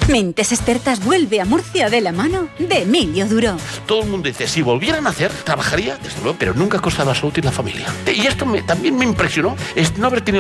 Mentes Expertas vuelve a Murcia de la mano de Emilio Duro. Todo el mundo dice, si volvieran a hacer, trabajaría, desde luego, pero nunca a costa de la salud y la familia. Y esto también me impresionó, es no haber tenido